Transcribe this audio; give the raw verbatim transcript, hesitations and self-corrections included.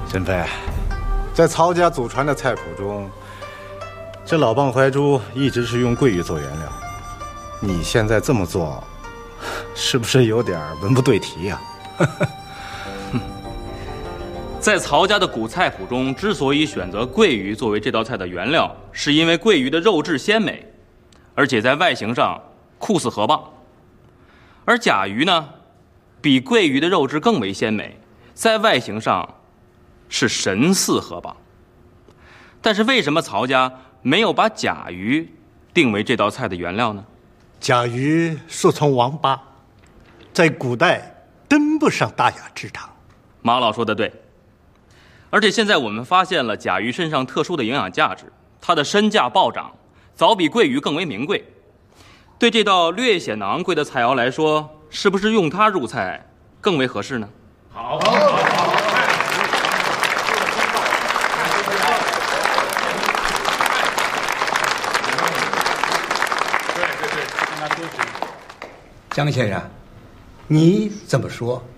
沈飞，在曹家祖传的菜谱中，这老蚌怀珠一直是用桂鱼做原料。你现在这么做，是不是有点文不对题呀、 啊？在曹家的古菜谱中，之所以选择桂鱼作为这道菜的原料，是因为桂鱼的肉质鲜美，而且在外形上酷似河蚌。而甲鱼呢，比桂鱼的肉质更为鲜美，在外形上是神似河蚌。但是为什么曹家没有把甲鱼定为这道菜的原料呢？ 甲鱼素称王八，在古代登不上大雅之堂。 马老说的对，而且现在我们发现了甲鱼身上特殊的营养价值，它的身价暴涨，早比桂鱼更为名贵。对这道略显昂贵的菜肴来说，是不是用它入菜更为合适呢？ 好，好，好，好。 江先生，你怎么说？